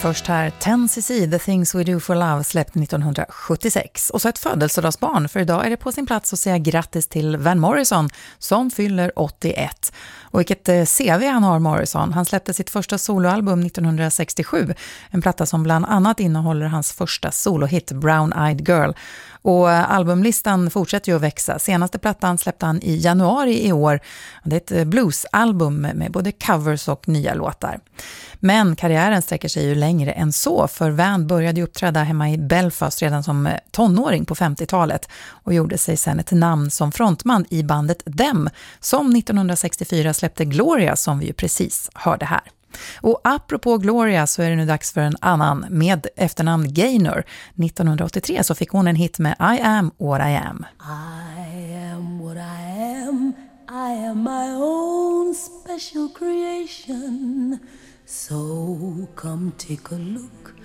Först här 10cc, The Things We Do For Love, släppt 1976. Och så ett födelsedagsbarn, för idag är det på sin plats att säga grattis till Van Morrison som fyller 81. Och vilket CV han har, Morrison. Han släppte sitt första soloalbum 1967, en platta som bland annat innehåller hans första solohit Brown Eyed Girl. Och albumlistan fortsätter ju att växa. Senaste plattan släppte han i januari i år. Det är ett bluesalbum med både covers och nya låtar. Men karriären sträcker sig ju längre än så, för Van började ju uppträda hemma i Belfast redan som tonåring på 50-talet och gjorde sig sen ett namn som frontman i bandet Them, som 1964 släppte Gloria, som vi ju precis hörde här. Och apropå Gloria så är det nu dags för en annan med efternamn Gaynor. 1983 så fick hon en hit med I Am What I Am. I am what I am. I am my own special creation. So come take a look